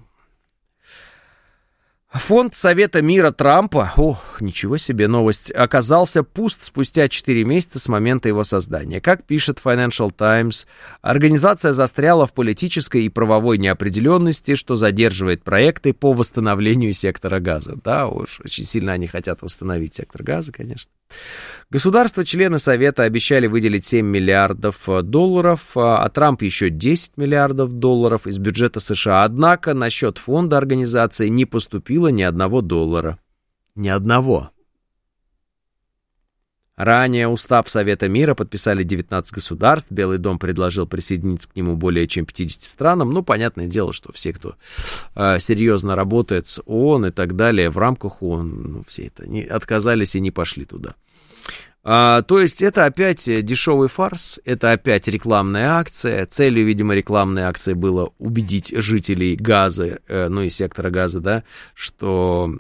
фонд Совета мира Трампа, ох, ничего себе новость, оказался пуст спустя четыре месяца с момента его создания. Как пишет Financial Times, организация застряла в политической и правовой неопределенности, что задерживает проекты по восстановлению сектора газа. Да, уж очень сильно они хотят восстановить сектор газа, конечно. Государства-члены Совета обещали выделить семь миллиардов долларов, а Трамп еще десять миллиардов долларов из бюджета США. Однако на счет фонда организации не поступило ни одного доллара. Ни одного. Ранее устав Совета мира подписали девятнадцать государств. Белый дом предложил присоединиться к нему более чем пятидесяти странам. Ну, понятное дело, что все, кто э, серьезно работает с ООН и так далее, в рамках ООН, ну, все это не, отказались и не пошли туда. А, то есть это опять дешевый фарс, это опять рекламная акция. Целью, видимо, рекламной акции было убедить жителей Газы, э, ну и сектора Газа, да, что...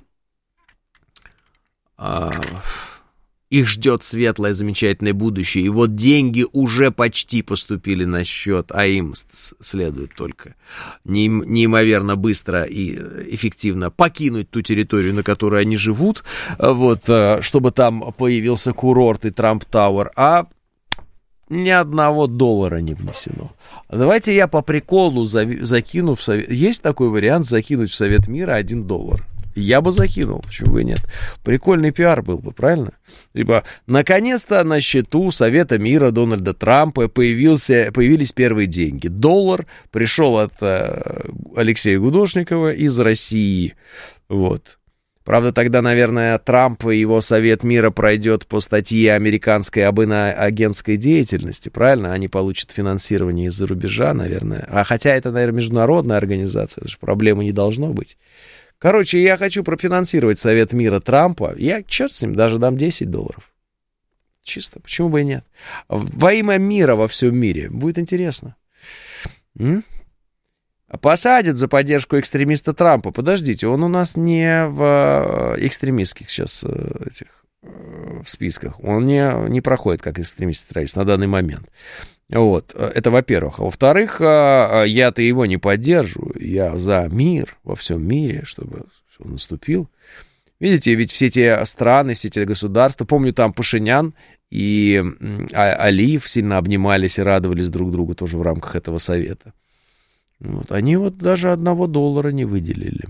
Э, их ждет светлое, замечательное будущее. И вот деньги уже почти поступили на счет, а им следует только неимоверно быстро и эффективно покинуть ту территорию, на которой они живут, вот, чтобы там появился курорт и Трамп Тауэр, а ни одного доллара не внесено. Давайте я по приколу закину в совет... Есть такой вариант закинуть в Совет мира один доллар? Я бы закинул, почему бы и нет. Прикольный пиар был бы, правильно? Либо, наконец-то на счету Совета мира Дональда Трампа появился, появились первые деньги. Доллар пришел от э, Алексея Гудошникова из России. Вот. Правда, тогда, наверное, Трамп и его Совет мира пройдет по статье американской об иноагентской деятельности, правильно? Они получат финансирование из-за рубежа, наверное. А хотя это, наверное, международная организация, потому что проблемы не должно быть. Короче, я хочу профинансировать Совет мира Трампа. Я, черт с ним, даже дам десять долларов. Чисто, почему бы и нет? Во имя мира во всем мире. Будет интересно. М? Посадят за поддержку экстремиста Трампа. Подождите, он у нас не в экстремистских сейчас этих, в списках. Он не, не проходит как экстремист-террорист на данный момент. Вот, это во-первых. А во-вторых, я-то его не поддерживаю. Я за мир во всем мире, чтобы он наступил. Видите, ведь все те страны, все те государства, помню, там Пашинян и Алиев сильно обнимались и радовались друг другу тоже в рамках этого совета. Вот, они вот даже одного доллара не выделили.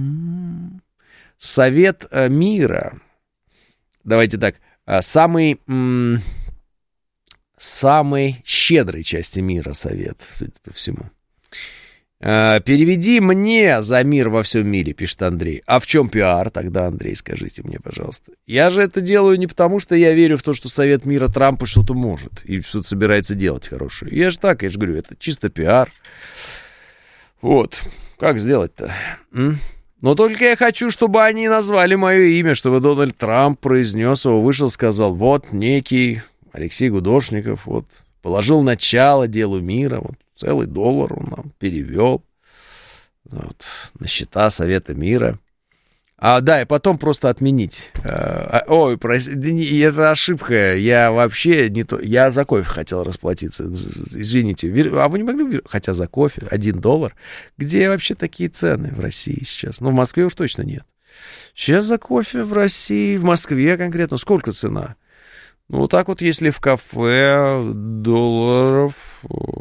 Совет мира. Давайте так, самый... самой щедрой части мира совет, судя по всему. «Переведи мне за мир во всем мире», пишет Андрей. А в чем пиар тогда, Андрей, скажите мне, пожалуйста. Я же это делаю не потому, что я верю в то, что Совет мира Трампа что-то может и что-то собирается делать хорошее. Я же так, я же говорю, это чисто пиар. Вот, как сделать-то? М? Но только я хочу, чтобы они назвали мое имя, чтобы Дональд Трамп произнес его, вышел, сказал, вот некий... Алексей Гудошников вот положил начало делу мира, вот целый доллар он нам перевел вот, на счета Совета мира. А, да, и потом просто отменить. А, ой, прости, это ошибка, я вообще не то, я за кофе хотел расплатиться, извините. А вы не могли, хотя за кофе, один доллар, где вообще такие цены в России сейчас? Ну, в Москве уж точно нет. Сейчас за кофе в России, в Москве конкретно, сколько цена? Ну, вот так вот, если в кафе долларов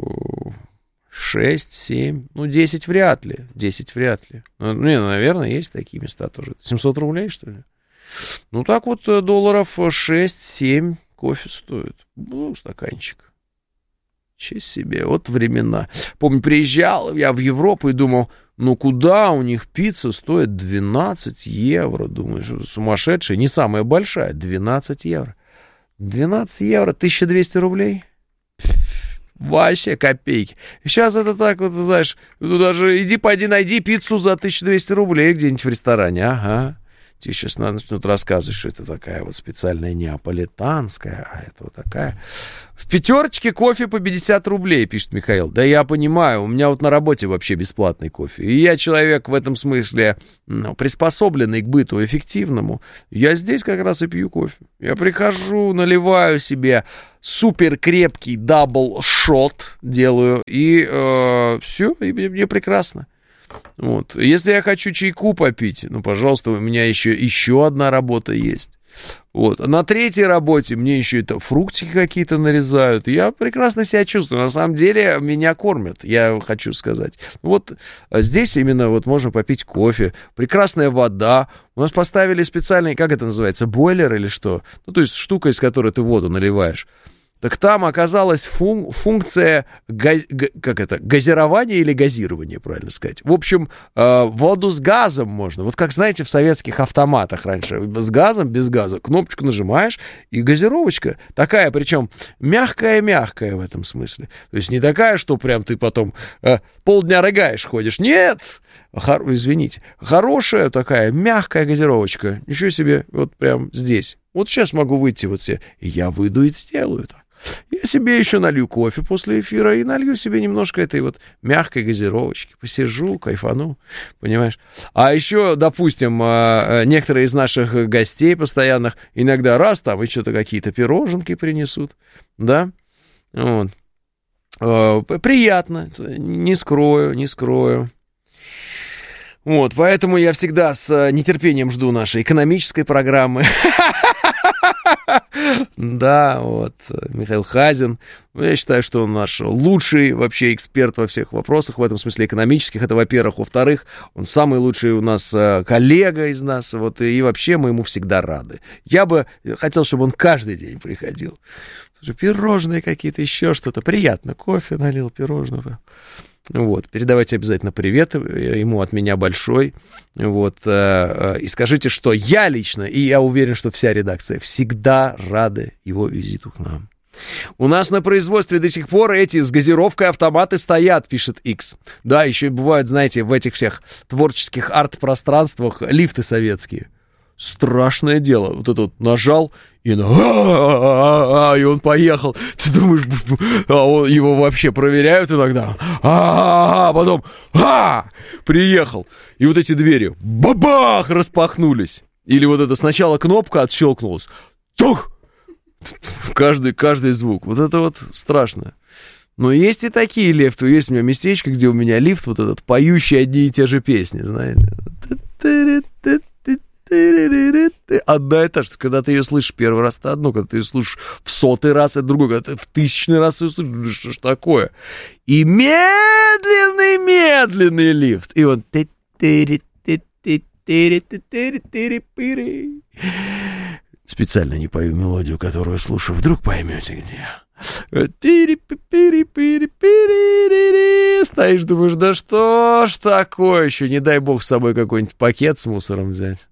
шесть-семь, ну, десять вряд ли, десять вряд ли. Ну, не, ну, наверное, есть такие места тоже. семьсот рублей, что ли? Ну, так вот, долларов шесть-семь кофе стоит. Ну, стаканчик. Честь себе, вот времена. Помню, приезжал я в Европу и думал, ну, куда у них пицца стоит двенадцать евро? Думаешь, сумасшедшая, не самая большая, двенадцать евро. двенадцать евро, тысяча двести рублей. Вообще копейки. Сейчас это так вот, знаешь, ну даже иди пойди найди пиццу за тысячу двести рублей где-нибудь в ресторане. Ага. Тебе сейчас начнут рассказывать, что это такая вот специальная неаполитанская, а это вот такая. В пятерочке кофе по пятьдесят рублей, пишет Михаил. Да я понимаю, у меня вот на работе вообще бесплатный кофе. И я человек в этом смысле, ну, приспособленный к быту эффективному. Я здесь как раз и пью кофе. Я прихожу, наливаю себе супер крепкий дабл-шот, делаю, и э, все, и мне, мне прекрасно. Вот. Если я хочу чайку попить, ну, пожалуйста, у меня еще, еще одна работа есть. Вот. На третьей работе мне еще это фруктики какие-то нарезают. Я прекрасно себя чувствую. На самом деле меня кормят, я хочу сказать. Вот здесь именно вот можно попить кофе, прекрасная вода. У нас поставили специальный, как это называется, бойлер или что? Ну, то есть штука, из которой ты воду наливаешь. Так там оказалась фун- функция газ- г- как это, газирования или газирования, правильно сказать. В общем, э, воду с газом можно. Вот как, знаете, в советских автоматах раньше. С газом, без газа. Кнопочку нажимаешь, и газировочка такая, причем мягкая-мягкая в этом смысле. То есть не такая, что прям ты потом э, полдня рыгаешь, ходишь. Нет! Хор- извините. Хорошая такая мягкая газировочка. Ничего себе, вот прям здесь. Вот сейчас могу выйти вот все. И я выйду и сделаю так. Я себе еще налью кофе после эфира и налью себе немножко этой вот мягкой газировочки. Посижу, кайфану, понимаешь? А еще, допустим, некоторые из наших гостей постоянных иногда раз там и что-то какие-то пироженки принесут, да? Вот. Приятно, не скрою, не скрою. Вот, поэтому я всегда с нетерпением жду нашей экономической программы. Да, вот, Михаил Хазин. Я считаю, что он наш лучший вообще эксперт во всех вопросах, в этом смысле экономических. Это, во-первых. Во-вторых, он самый лучший у нас коллега из нас. Вот, и вообще мы ему всегда рады. Я бы хотел, чтобы он каждый день приходил. Пирожные какие-то, еще что-то. Приятно. Кофе налил, пирожного. Вот, передавайте обязательно привет ему от меня большой, вот, и скажите, что я лично, и я уверен, что вся редакция всегда рады его визиту к нам. У нас на производстве до сих пор эти с газировкой автоматы стоят, пишет X. Да, еще и бывают, знаете, в этих всех творческих арт-пространствах лифты советские. Страшное дело. Вот это вот нажал, и, на... и он поехал. Ты думаешь, а он, его вообще проверяют иногда. А потом а приехал. И вот эти двери бабах распахнулись. Или вот это сначала кнопка отщелкнулась. Тух! Каждый, каждый звук. Вот это вот страшно. Но есть и такие лифты. Есть у меня местечко, где у меня лифт вот этот, поющий одни и те же песни, знаете. Одна и та же. Когда ты ее слышишь первый раз, это одно. Когда ты ее слышишь в сотый раз, это другое. Когда ты в тысячный раз ее слышишь, что ж такое? И медленный-медленный лифт. И он... Специально не пою мелодию, которую слушаю. Вдруг поймете, где. Стоишь, думаешь, да что ж такое еще? Не дай бог с собой какой-нибудь пакет с мусором взять.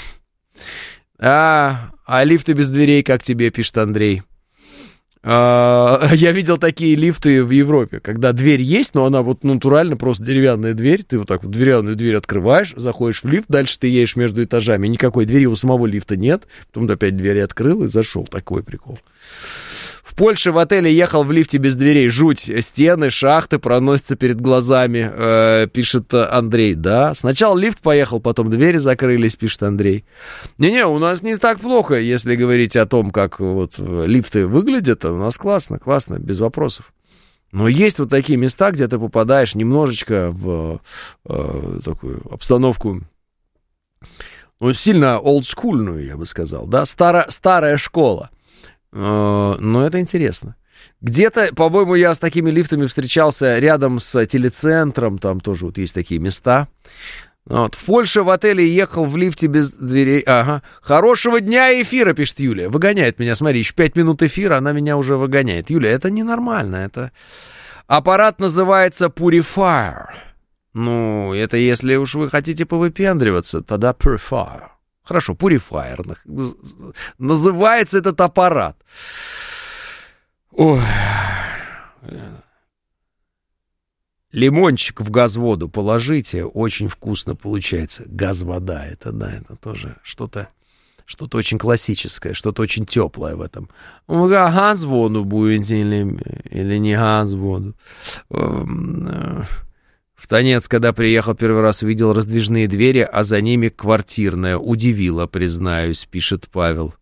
А, а лифты без дверей, как тебе, пишет Андрей. А, я видел такие лифты в Европе, когда дверь есть, но она вот натурально просто деревянная дверь. Ты вот так вот деревянную дверь открываешь, заходишь в лифт, дальше ты едешь между этажами. Никакой двери у самого лифта нет. Потом ты опять двери открыл и зашел. Такой прикол. В Польше в отеле ехал в лифте без дверей. Жуть. Стены, шахты проносятся перед глазами, э, пишет Андрей. Да, сначала лифт поехал, потом двери закрылись, пишет Андрей. Не-не, у нас не так плохо, если говорить о том, как вот лифты выглядят. У нас классно, классно, без вопросов. Но есть вот такие места, где ты попадаешь немножечко в э, такую обстановку, ну, сильно олдскульную, я бы сказал, да, Старо, старая школа. Но это интересно. Где-то, по-моему, я с такими лифтами встречался рядом с телецентром, там тоже вот есть такие места. Вот. В Польше в отеле ехал в лифте без дверей. Ага. Хорошего дня эфира, пишет Юлия. Выгоняет меня, смотри, еще пять минут эфира, она меня уже выгоняет. Юлия, это ненормально, это... Аппарат называется Purifier. Ну, это если уж вы хотите повыпендриваться, тогда Purifier. Хорошо, Purifier. Называется этот аппарат. Ой. Лимончик в газводу положите, очень вкусно получается. Газвода, это да, это тоже что-то, что-то очень классическое, что-то очень теплое в этом. Газводу будете или, или не газводу? В Танец, когда приехал первый раз, увидел раздвижные двери, а за ними квартирная. Удивило, признаюсь, пишет Павел.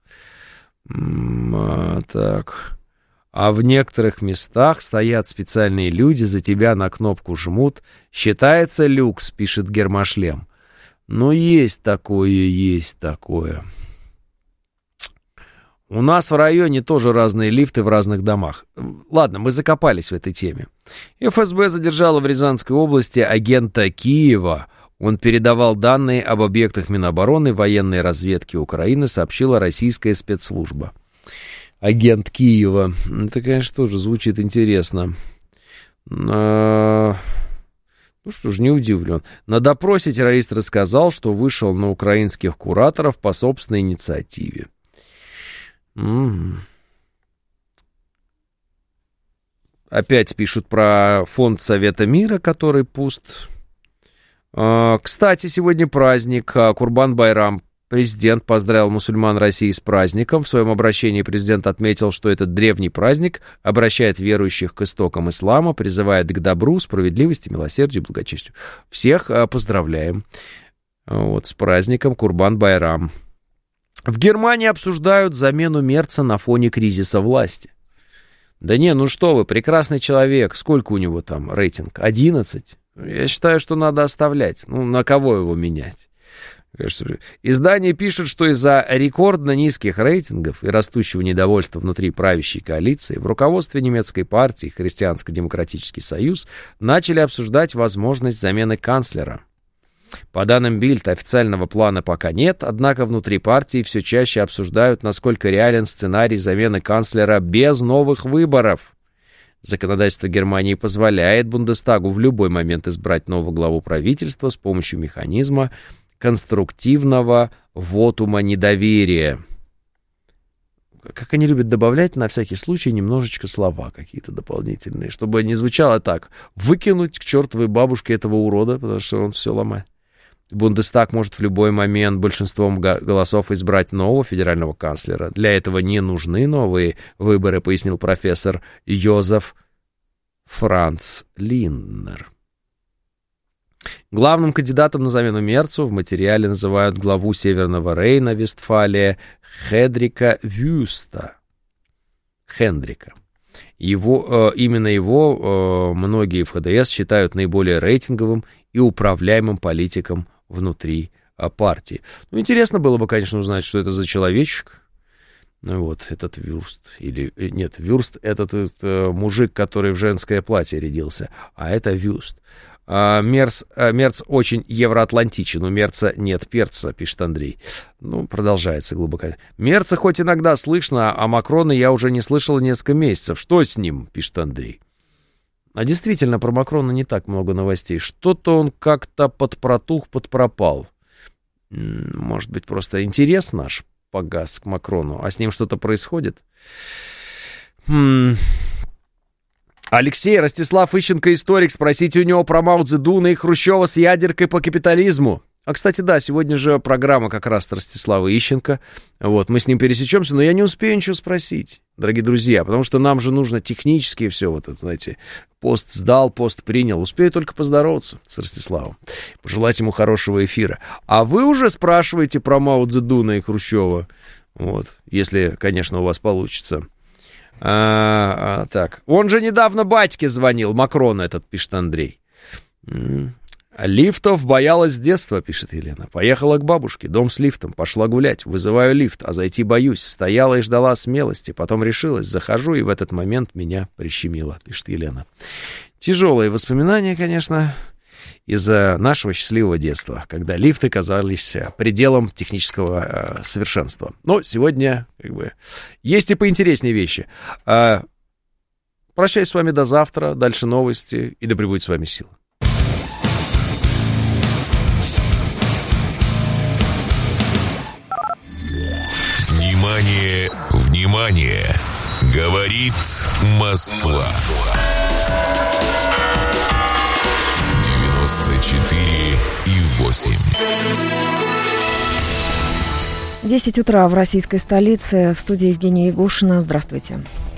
А, так... А в некоторых местах стоят специальные люди, за тебя на кнопку жмут. Считается люкс, пишет Гермошлем. Ну, есть такое, есть такое. У нас в районе тоже разные лифты в разных домах. Ладно, мы закопались в этой теме. эф эс бэ задержала в Рязанской области агента Киева. Он передавал данные об объектах Минобороны военной разведки Украины, сообщила российская спецслужба. Агент Киева. Это, конечно, тоже звучит интересно. А... Ну что ж, не удивлен. На допросе террорист рассказал, что вышел на украинских кураторов по собственной инициативе. М-м. Опять пишут про фонд Совета мира, который пуст. А, кстати, сегодня праздник Курбан-Байрам. Президент поздравил мусульман России с праздником. В своем обращении президент отметил, что этот древний праздник обращает верующих к истокам ислама, призывает к добру, справедливости, милосердию, благочестию. Всех поздравляем вот, с праздником Курбан-Байрам. В Германии обсуждают замену Мерца на фоне кризиса власти. Да не, ну что вы, прекрасный человек. Сколько у него там рейтинг? одиннадцать? Я считаю, что надо оставлять. Ну, на кого его менять? Издание пишет, что из-за рекордно низких рейтингов и растущего недовольства внутри правящей коалиции в руководстве немецкой партии Христианско-демократический союз начали обсуждать возможность замены канцлера. По данным Бильд, официального плана пока нет, однако внутри партии все чаще обсуждают, насколько реален сценарий замены канцлера без новых выборов. Законодательство Германии позволяет Бундестагу в любой момент избрать нового главу правительства с помощью механизма конструктивного вотума недоверия. Как они любят добавлять на всякий случай немножечко слова какие-то дополнительные, чтобы не звучало так: выкинуть к чертовой бабушке этого урода, потому что он все ломает. Бундестаг может в любой момент большинством голосов избрать нового федерального канцлера. Для этого не нужны новые выборы, пояснил профессор Йозеф Франц Линднер. Главным кандидатом на замену Мерцу в материале называют главу Северного Рейна, Вестфалия, Хедрика Вюста. Хендрика. Его, э, именно его э, многие в ха дэ эс считают наиболее рейтинговым и управляемым политиком внутри э, партии. Ну, интересно было бы, конечно, узнать, что это за человечек. Вот этот Вюрст. Или, нет, Вюрст — этот, этот мужик, который в женское платье рядился, а это Вюст. Мерц, Мерц очень евроатлантичен, у Мерца нет перца, пишет Андрей. Ну, продолжается глубоко. Мерца хоть иногда слышно, а Макрона я уже не слышал несколько месяцев. Что с ним, пишет Андрей. А действительно, про Макрона не так много новостей. Что-то он как-то подпротух, подпропал. Может быть, просто интерес наш погас к Макрону, а с ним что-то происходит? Хм... Алексей, Ростислав Ищенко, историк, спросите у него про Мао Цзэдуна и Хрущева с ядеркой по капитализму. А, кстати, да, сегодня же программа как раз Ростислава Ищенко. Вот, мы с ним пересечемся, но я не успею ничего спросить, дорогие друзья, потому что нам же нужно технически все вот это, знаете, пост сдал, пост принял. Успею только поздороваться с Ростиславом, пожелать ему хорошего эфира. А вы уже спрашиваете про Мао Цзэдуна и Хрущева, вот, если, конечно, у вас получится. А, а, так, он же недавно батьке звонил, Макрон этот, пишет Андрей. М-м. Лифтов боялась с детства, пишет Елена. Поехала к бабушке, дом с лифтом, пошла гулять, вызываю лифт, а зайти боюсь. Стояла и ждала смелости, потом решилась, захожу, и в этот момент меня прищемило, пишет Елена. Тяжелые воспоминания, конечно, из-за нашего счастливого детства, когда лифты казались пределом технического э, совершенства. Но сегодня, как бы, есть и поинтереснее вещи. А, прощаюсь с вами до завтра, дальше новости, и да пребудет с вами сила. Внимание, внимание! Говорит Москва. восемь. десять утра в российской столице. В студии Евгения Егошина. Здравствуйте.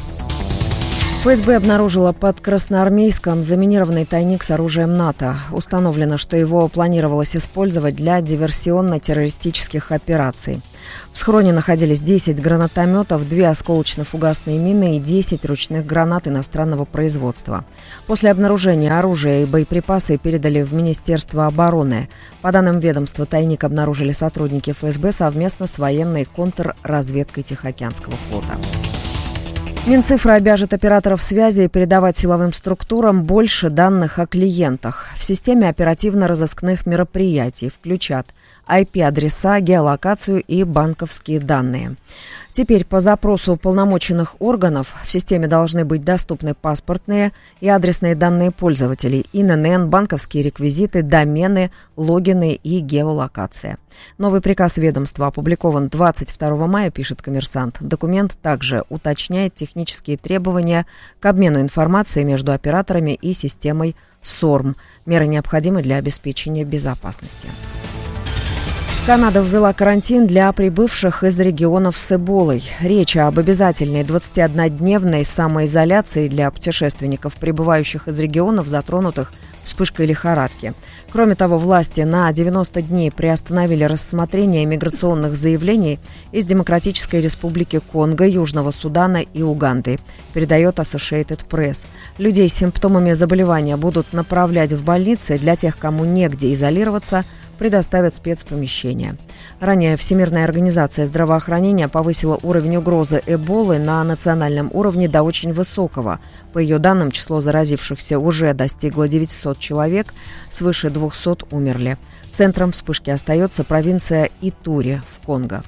ФСБ обнаружила под Красноармейском заминированный тайник с оружием НАТО. Установлено, что его планировалось использовать для диверсионно-террористических операций. В схроне находились десять гранатометов, две осколочно-фугасные мины и десять ручных гранат иностранного производства. После обнаружения оружия и боеприпасы передали в Министерство обороны. По данным ведомства, тайник обнаружили сотрудники ФСБ совместно с военной контрразведкой Тихоокеанского флота. Минцифра обяжет операторов связи передавать силовым структурам больше данных о клиентах. В системе оперативно-розыскных мероприятий включат ай пи-адреса, геолокацию и банковские данные. Теперь по запросу уполномоченных органов в системе должны быть доступны паспортные и адресные данные пользователей, ин эн эн, банковские реквизиты, домены, логины и геолокация. Новый приказ ведомства опубликован двадцать второго мая, пишет «Коммерсант». Документ также уточняет технические требования к обмену информацией между операторами и системой СОРМ. Меры необходимы для обеспечения безопасности. Канада ввела карантин для прибывших из регионов с эболой. Речь об обязательной двадцатиоднодневной самоизоляции для путешественников, прибывающих из регионов, затронутых вспышкой лихорадки. Кроме того, власти на девяносто дней приостановили рассмотрение миграционных заявлений из Демократической Республики Конго, Южного Судана и Уганды, передает Associated Press. Людей с симптомами заболевания будут направлять в больницы. Для тех, кому негде изолироваться, предоставят спецпомещения. Ранее Всемирная организация здравоохранения повысила уровень угрозы эболы на национальном уровне до очень высокого. По ее данным, число заразившихся уже достигло девятисот человек, свыше двухсот умерли. Центром вспышки остается провинция Итури в Конго.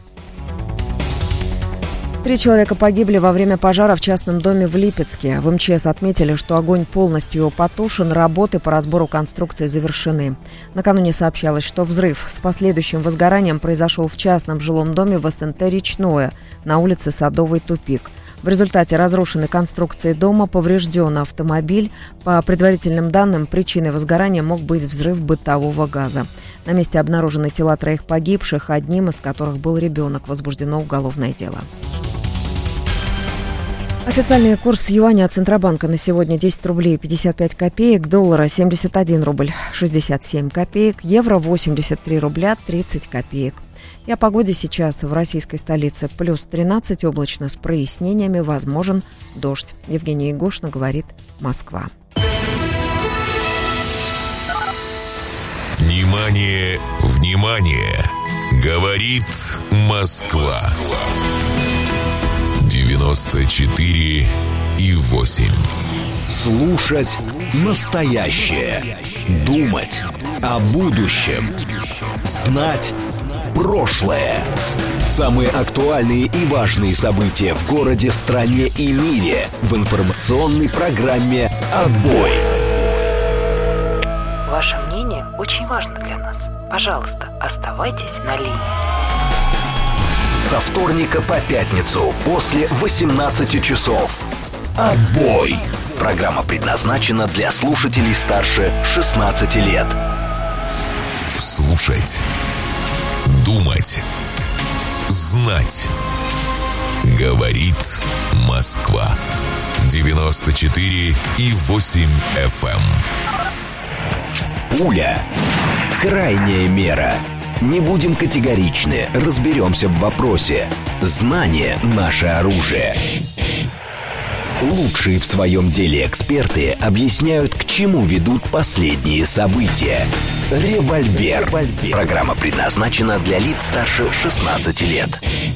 Три человека погибли во время пожара в частном доме в Липецке. В эм че эс отметили, что огонь полностью потушен, работы по разбору конструкции завершены. Накануне сообщалось, что взрыв с последующим возгоранием произошел в частном жилом доме в эс эн тэ «Речное» на улице Садовый тупик. В результате разрушенной конструкции дома поврежден автомобиль. По предварительным данным, причиной возгорания мог быть взрыв бытового газа. На месте обнаружены тела троих погибших, одним из которых был ребенок. Возбуждено уголовное дело. Официальный курс юаня от Центробанка на сегодня десять рублей пятьдесят пять копеек, доллара семьдесят один рубль шестьдесят семь копеек, евро восемьдесят три рубля тридцать копеек. И о погоде сейчас в российской столице плюс тринадцать, облачно с прояснениями, возможен дождь. Евгения Егошина, говорит Москва. Внимание, внимание! Говорит Москва. девяносто четыре и восемь. Слушать настоящее. Думать о будущем. Знать прошлое. Самые актуальные и важные события в городе, стране и мире в информационной программе «Отбой». Ваше мнение очень важно для нас. Пожалуйста, оставайтесь на линии. Со вторника по пятницу после восемнадцати часов. «Отбой». Программа предназначена для слушателей старше шестнадцати лет. Слушать. Думать. Знать. Говорит Москва. девяносто четыре и восемь эф эм. Пуля. Крайняя мера. Не будем категоричны, разберемся в вопросе. Знание – наше оружие. Лучшие в своем деле эксперты объясняют, к чему ведут последние события. «Револьвер». Программа предназначена для лиц старше шестнадцати лет.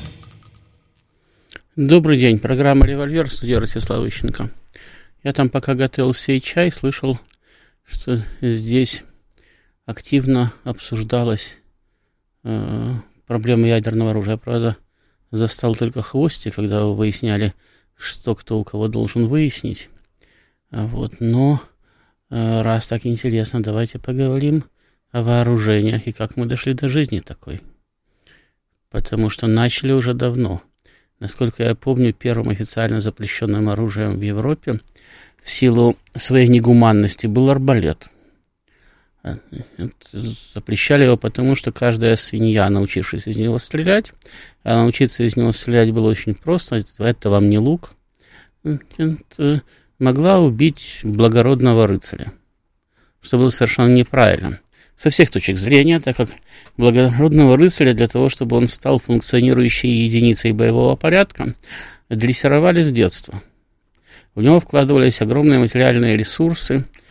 Добрый день. Программа «Револьвер», студия Ростислав Ищенко. Я там пока готовил сей чай, слышал, что здесь активно обсуждалась э, проблема ядерного оружия. Правда, застал только хвостик, когда вы выясняли, что кто у кого должен выяснить. Вот. Но э, раз так интересно, давайте поговорим о вооружениях и как мы дошли до жизни такой. Потому что начали уже давно. Насколько я помню, первым официально запрещенным оружием в Европе в силу своей негуманности был арбалет. Запрещали его потому, что каждая свинья, научившись из него стрелять, а научиться из него стрелять было очень просто, это вам не лук, могла убить благородного рыцаря, что было совершенно неправильно. Со всех точек зрения, так как благородного рыцаря для того, чтобы он стал функционирующей единицей боевого порядка, дрессировали с детства. В него вкладывались огромные материальные ресурсы,